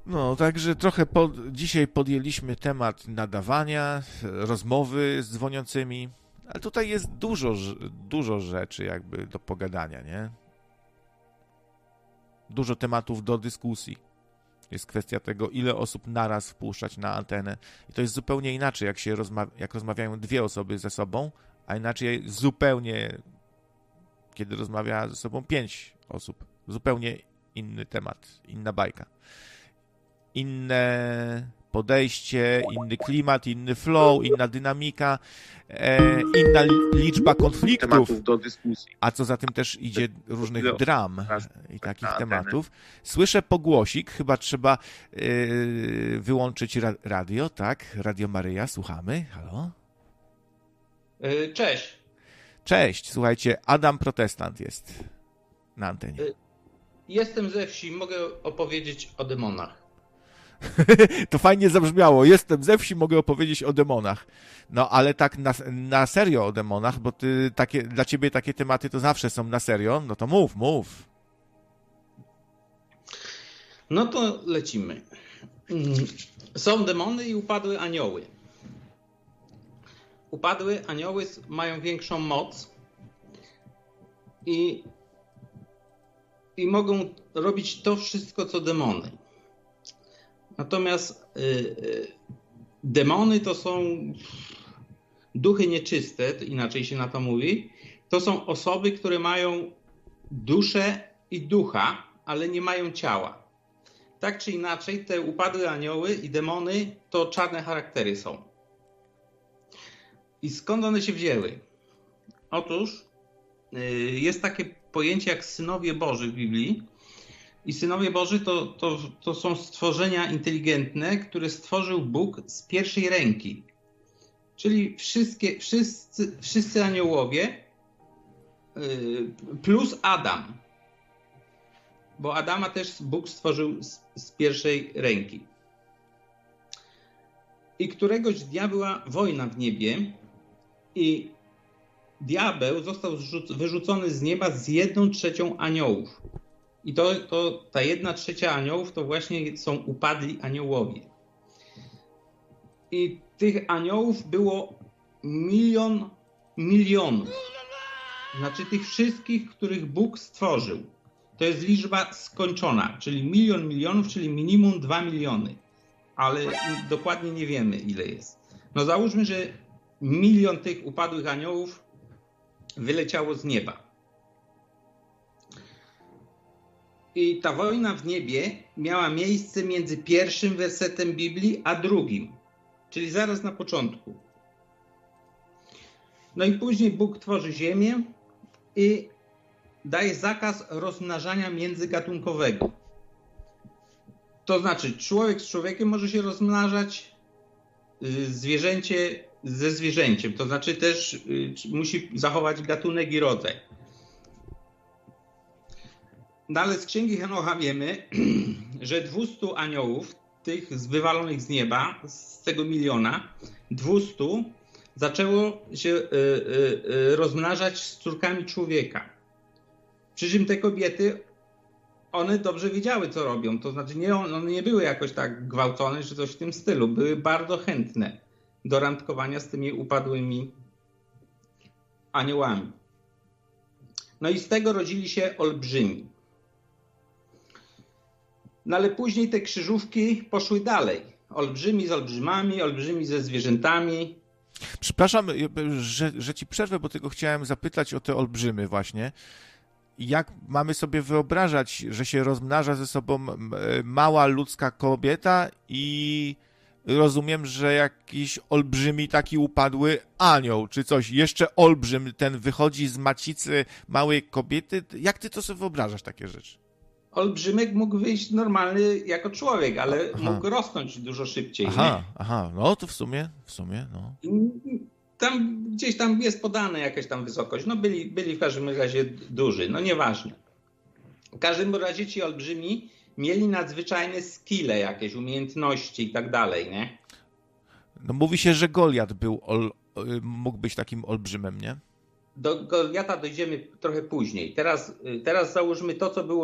No, także trochę dzisiaj podjęliśmy temat nadawania, rozmowy z dzwoniącymi, ale tutaj jest dużo rzeczy jakby do pogadania, nie? Dużo tematów do dyskusji. Jest kwestia tego, ile osób naraz wpuszczać na antenę. I to jest zupełnie inaczej, jak rozmawiają dwie osoby ze sobą, a inaczej zupełnie, kiedy rozmawia ze sobą 5 osób. Zupełnie inny temat, inna bajka. Inne podejście, inny klimat, inny flow, inna dynamika, inna liczba konfliktów, tematów do dyskusji. a co za tym też idzie różnych dram i takich tematów. Słyszę pogłosik, chyba trzeba wyłączyć radio, tak? Radio Maryja, słuchamy. Halo? Cześć. Cześć, słuchajcie, Adam Protestant jest na antenie. Jestem ze wsi, mogę opowiedzieć o demonach. To fajnie zabrzmiało. Jestem ze wsi, mogę opowiedzieć o demonach. No, ale tak na serio o demonach, bo dla ciebie takie tematy to zawsze są na serio. No to mów. No to lecimy. Są demony i upadłe anioły. Upadłe anioły mają większą moc i mogą robić to wszystko, co demony. Natomiast demony to są duchy nieczyste, inaczej się na to mówi. To są osoby, które mają duszę i ducha, ale nie mają ciała. Tak czy inaczej, te upadłe anioły i demony to czarne charaktery są. I skąd one się wzięły? Otóż jest takie pojęcie jak synowie Boży w Biblii. I synowie Boży to są stworzenia inteligentne, które stworzył Bóg z pierwszej ręki. Czyli wszyscy aniołowie plus Adam. Bo Adama też Bóg stworzył z pierwszej ręki. I któregoś dnia była wojna w niebie i diabeł został wyrzucony z nieba z 1/3 aniołów. I ta 1/3 aniołów to właśnie są upadli aniołowie. I tych aniołów było milionów. Znaczy tych wszystkich, których Bóg stworzył. To jest liczba skończona, czyli milionów, czyli minimum 2 miliony. Ale dokładnie nie wiemy, ile jest. No załóżmy, że 1 milion tych upadłych aniołów wyleciało z nieba. I ta wojna w niebie miała miejsce między pierwszym wersetem Biblii a drugim, czyli zaraz na początku. No i później Bóg tworzy ziemię i daje zakaz rozmnażania międzygatunkowego. To znaczy człowiek z człowiekiem może się rozmnażać, zwierzęcie ze zwierzęciem. To znaczy też musi zachować gatunek i rodzaj. No ale z Księgi Henocha wiemy, że 200 aniołów, tych wywalonych z nieba, z tego 1 miliona, 200 zaczęło się rozmnażać z córkami człowieka. Przy czym te kobiety, one dobrze wiedziały, co robią. To znaczy one nie były jakoś tak gwałcone, czy coś w tym stylu. Były bardzo chętne do randkowania z tymi upadłymi aniołami. No i z tego rodzili się olbrzymi. No ale później te krzyżówki poszły dalej. Olbrzymi z olbrzymami, olbrzymi ze zwierzętami. Przepraszam, że ci przerwę, bo tylko chciałem zapytać o te olbrzymy właśnie. Jak mamy sobie wyobrażać, że się rozmnaża ze sobą mała ludzka kobieta i rozumiem, że jakiś olbrzymi taki upadły anioł, czy coś, jeszcze olbrzym, ten wychodzi z macicy małej kobiety. Jak ty to sobie wyobrażasz, takie rzeczy? Olbrzymek mógł wyjść normalny jako człowiek, ale mógł rosnąć dużo szybciej. Aha, no to w sumie, no. Tam gdzieś tam jest podana jakaś tam wysokość. No byli w każdym razie duży, no nieważne. W każdym razie ci olbrzymi mieli nadzwyczajne skille, jakieś umiejętności i tak dalej, nie? No mówi się, że Goliat mógł być takim olbrzymem, nie? Do Goliata dojdziemy trochę później. Teraz załóżmy to, co było